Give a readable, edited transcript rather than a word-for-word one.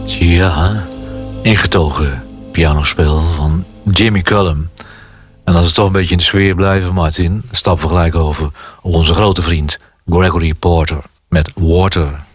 Ja, ingetogen pianospel van Jimmy Cullum. En als we toch een beetje in de sfeer blijven, Martin, stappen we gelijk over op onze grote vriend Gregory Porter met Water.